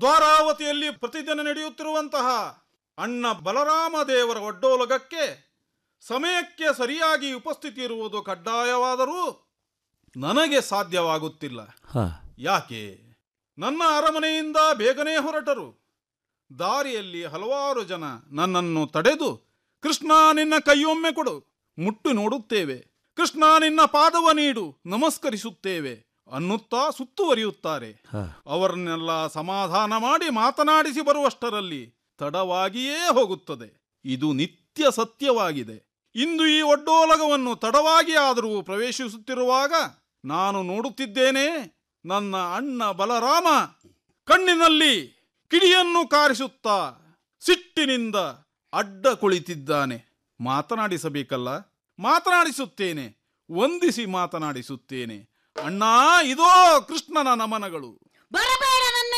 ದ್ವಾರಾವತಿಯಲ್ಲಿ ಪ್ರತಿದಿನ ನಡೆಯುತ್ತಿರುವಂತಹ ಅಣ್ಣ ಬಲರಾಮ ದೇವರ ಒಡ್ಡೋಲಗಕ್ಕೆ ಸಮಯಕ್ಕೆ ಸರಿಯಾಗಿ ಉಪಸ್ಥಿತಿ ಇರುವುದು ಕಡ್ಡಾಯವಾದರೂ ನನಗೆ ಸಾಧ್ಯವಾಗುತ್ತಿಲ್ಲ. ಯಾಕೆ? ನನ್ನ ಅರಮನೆಯಿಂದ ಬೇಗನೆ ಹೊರಟರು. ದಾರಿಯಲ್ಲಿ ಹಲವಾರು ಜನ ನನ್ನನ್ನು ತಡೆದು, ಕೃಷ್ಣ ನಿನ್ನ ಕೈಯೊಮ್ಮೆ ಕೊಡು, ಮುಟ್ಟು ನೋಡುತ್ತೇವೆ, ಕೃಷ್ಣ ನಿನ್ನ ಪಾದವ ನೀಡು, ನಮಸ್ಕರಿಸುತ್ತೇವೆ ಅನ್ನುತ್ತಾ ಸುತ್ತುವರಿಯುತ್ತಾರೆ. ಅವರನ್ನೆಲ್ಲ ಸಮಾಧಾನ ಮಾಡಿ ಮಾತನಾಡಿಸಿ ಬರುವಷ್ಟರಲ್ಲಿ ತಡವಾಗಿಯೇ ಹೋಗುತ್ತದೆ. ಇದು ನಿತ್ಯ ಸತ್ಯವಾಗಿದೆ. ಇಂದು ಈ ಒಡ್ಡೋಲಗವನ್ನು ತಡವಾಗಿ ಆದರೂ ಪ್ರವೇಶಿಸುತ್ತಿರುವಾಗ ನಾನು ನೋಡುತ್ತಿದ್ದೇನೆ, ನನ್ನ ಅಣ್ಣ ಬಲರಾಮ ಕಣ್ಣಿನಲ್ಲಿ ಕಿಡಿಯನ್ನು ಕಾರಿಸುತ್ತಾ ಸಿಟ್ಟಿನಿಂದ ಅಡ್ಡ ಕುಳಿತಿದ್ದಾನೆ. ಮಾತನಾಡಿಸಬೇಕಲ್ಲ, ಮಾತನಾಡಿಸುತ್ತೇನೆ, ವಂದಿಸಿ ಮಾತನಾಡಿಸುತ್ತೇನೆ. ಅಣ್ಣ, ಇದೋ ಕೃಷ್ಣನ ನಮನಗಳು. ಬರಬೇಡ